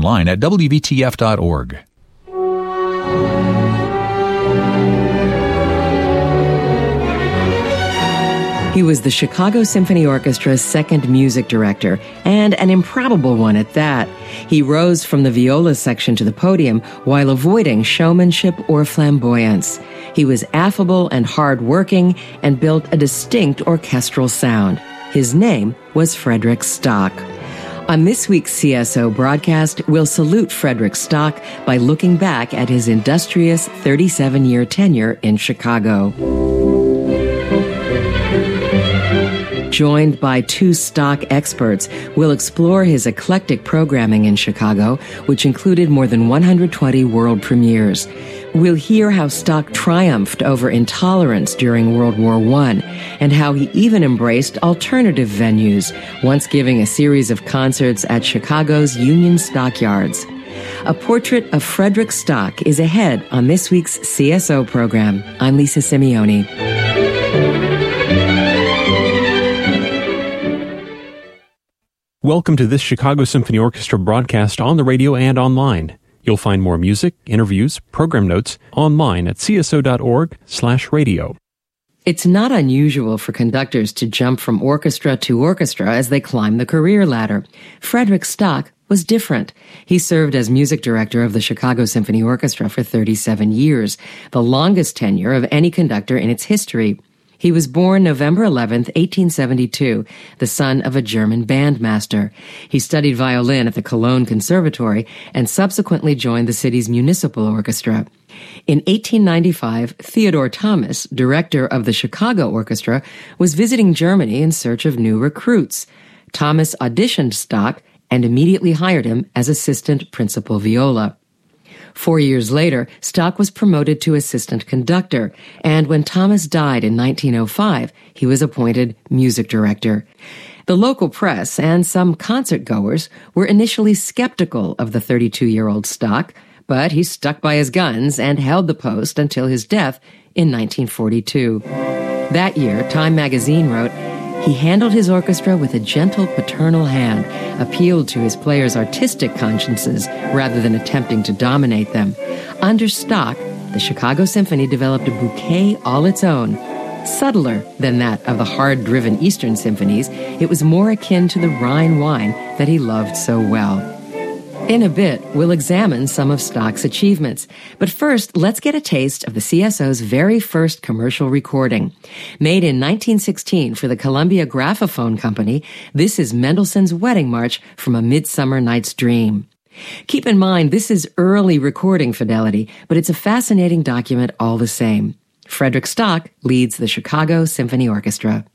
online at wvtf.org. He was the Chicago Symphony Orchestra's second music director, and an improbable one at that. He rose from the viola section to the podium while avoiding showmanship or flamboyance. He was affable and hard-working and built a distinct orchestral sound. His name was Frederick Stock. On this week's CSO broadcast, we'll salute Frederick Stock by looking back at his industrious 37-year tenure in Chicago. Joined by two Stock experts, we'll explore his eclectic programming in Chicago, which included more than 120 world premieres. We'll hear how Stock triumphed over intolerance during World War I, and how he even embraced alternative venues, once giving a series of concerts at Chicago's Union Stockyards. A portrait of Frederick Stock is ahead on this week's CSO program. I'm Lisa Simeone. Welcome to this Chicago Symphony Orchestra broadcast on the radio and online. You'll find more music, interviews, program notes online at cso.org/radio. It's not unusual for conductors to jump from orchestra to orchestra as they climb the career ladder. Frederick Stock was different. He served as music director of the Chicago Symphony Orchestra for 37 years, the longest tenure of any conductor in its history. He was born November 11, 1872, the son of a German bandmaster. He studied violin at the Cologne Conservatory and subsequently joined the city's municipal orchestra. In 1895, Theodore Thomas, director of the Chicago Orchestra, was visiting Germany in search of new recruits. Thomas auditioned Stock and immediately hired him as assistant principal viola. 4 years later, Stock was promoted to assistant conductor, and when Thomas died in 1905, he was appointed music director. The local press and some concert-goers were initially skeptical of the 32-year-old Stock, but he stuck by his guns and held the post until his death in 1942. That year, Time magazine wrote, "He handled his orchestra with a gentle paternal hand, appealed to his players' artistic consciences rather than attempting to dominate them. Under Stock, the Chicago Symphony developed a bouquet all its own. Subtler than that of the hard-driven Eastern symphonies, it was more akin to the Rhine wine that he loved so well." In a bit, we'll examine some of Stock's achievements. But first, let's get a taste of the CSO's very first commercial recording. Made in 1916 for the Columbia Graphophone Company, this is Mendelssohn's Wedding March from A Midsummer Night's Dream. Keep in mind, this is early recording fidelity, but it's a fascinating document all the same. Frederick Stock leads the Chicago Symphony Orchestra.